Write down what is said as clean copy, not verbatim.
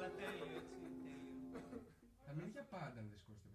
Αλλά τέλειο, έτσι, τέλειο. Θα μείνει για πάντα αν δεν σηκώσει το